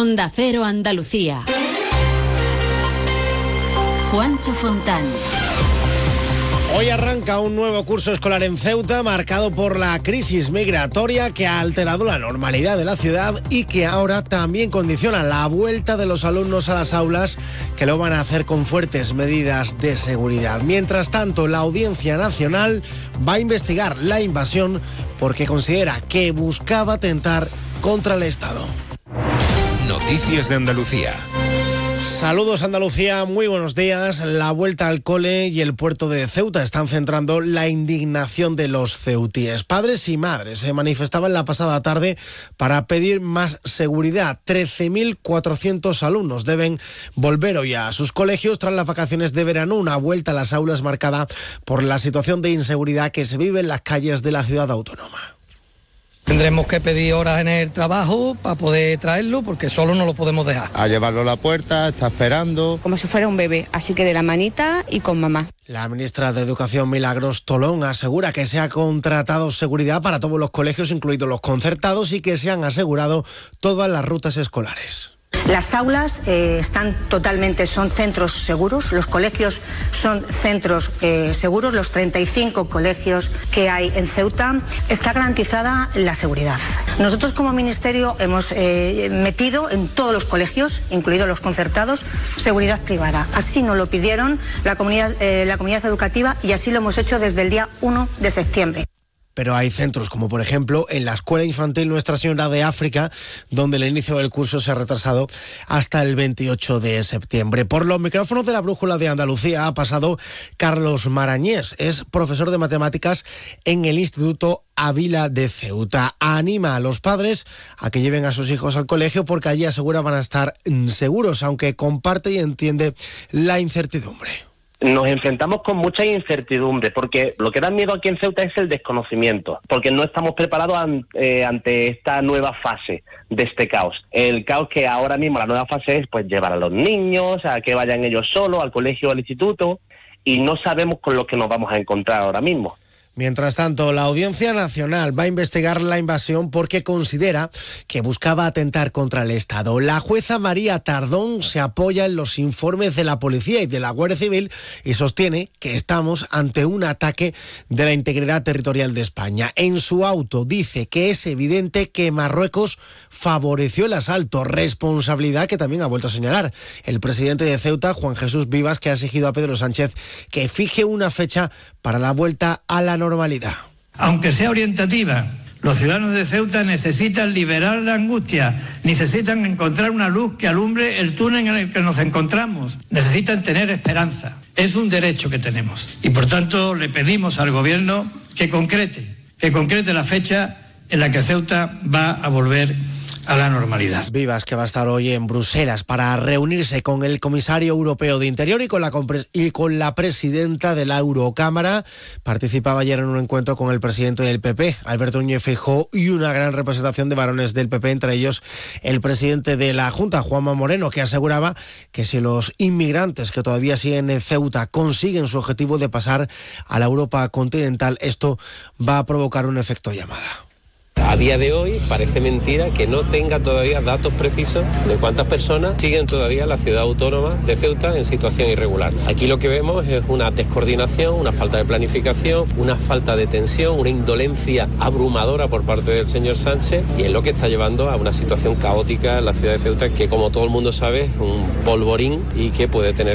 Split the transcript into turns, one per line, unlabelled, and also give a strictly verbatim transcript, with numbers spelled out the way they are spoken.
Onda Cero Andalucía. Juancho Fontán.
Hoy arranca un nuevo curso escolar en Ceuta marcado por la crisis migratoria que ha alterado la normalidad de la ciudad y que ahora también condiciona la vuelta de los alumnos a las aulas, que lo van a hacer con fuertes medidas de seguridad. Mientras tanto, la Audiencia Nacional va a investigar la invasión porque considera que buscaba atentar contra el Estado.
Noticias de Andalucía.
Saludos Andalucía, muy buenos días. La vuelta al cole y el puerto de Ceuta están centrando la indignación de los ceutíes. Padres y madres se manifestaban la pasada tarde para pedir más seguridad. trece mil cuatrocientos alumnos deben volver hoy a sus colegios tras las vacaciones de verano, una vuelta a las aulas marcada por la situación de inseguridad que se vive en las calles de la ciudad autónoma.
Tendremos que pedir horas en el trabajo para poder traerlo, porque solo no lo podemos dejar.
A llevarlo a la puerta, está esperando.
Como si fuera un bebé, así que de la manita y con mamá.
La ministra de Educación, Milagros Tolón, asegura que se ha contratado seguridad para todos los colegios, incluidos los concertados, y que se han asegurado todas las rutas escolares.
Las aulas eh, están totalmente, son centros seguros, los colegios son centros eh, seguros, los treinta y cinco colegios que hay en Ceuta, está garantizada la seguridad. Nosotros como Ministerio hemos eh, metido en todos los colegios, incluidos los concertados, seguridad privada. Así nos lo pidieron la comunidad, eh, la comunidad educativa y así lo hemos hecho desde el día uno de septiembre.
Pero hay centros como por ejemplo en la Escuela Infantil Nuestra Señora de África, donde el inicio del curso se ha retrasado hasta el veintiocho de septiembre. Por los micrófonos de la Brújula de Andalucía ha pasado Carlos Marañés, es profesor de matemáticas en el Instituto Ávila de Ceuta. Anima a los padres a que lleven a sus hijos al colegio porque allí asegura van a estar seguros, aunque comparte y entiende la incertidumbre.
Nos enfrentamos con mucha incertidumbre porque lo que da miedo aquí en Ceuta es el desconocimiento, porque no estamos preparados ante, eh, ante esta nueva fase de este caos. El caos que ahora mismo, la nueva fase es pues llevar a los niños, a que vayan ellos solos al colegio o al instituto, y no sabemos con lo que nos vamos a encontrar ahora mismo.
Mientras tanto, la Audiencia Nacional va a investigar la invasión porque considera que buscaba atentar contra el Estado. La jueza María Tardón se apoya en los informes de la Policía y de la Guardia Civil y sostiene que estamos ante un ataque de la integridad territorial de España. En su auto dice que es evidente que Marruecos favoreció el asalto, responsabilidad que también ha vuelto a señalar el presidente de Ceuta, Juan Jesús Vivas, que ha exigido a Pedro Sánchez que fije una fecha para la vuelta a la normalidad.
Aunque sea orientativa, los ciudadanos de Ceuta necesitan liberar la angustia, necesitan encontrar una luz que alumbre el túnel en el que nos encontramos, necesitan tener esperanza. Es un derecho que tenemos y por tanto le pedimos al gobierno que concrete, que concrete la fecha en la que Ceuta va a volver a la normalidad.
Vivas, que va a estar hoy en Bruselas para reunirse con el comisario europeo de Interior y con la, y con la presidenta de la Eurocámara. Participaba ayer en un encuentro con el presidente del P P, Alberto Núñez Feijóo, y una gran representación de varones del P P, entre ellos el presidente de la Junta, Juanma Moreno, que aseguraba que si los inmigrantes que todavía siguen en Ceuta consiguen su objetivo de pasar a la Europa continental, esto va a provocar un efecto llamada.
A día de hoy parece mentira que no tenga todavía datos precisos de cuántas personas siguen todavía la ciudad autónoma de Ceuta en situación irregular. Aquí lo que vemos es una descoordinación, una falta de planificación, una falta de tensión, una indolencia abrumadora por parte del señor Sánchez, y es lo que está llevando a una situación caótica en la ciudad de Ceuta que, como todo el mundo sabe, es un polvorín y que puede tener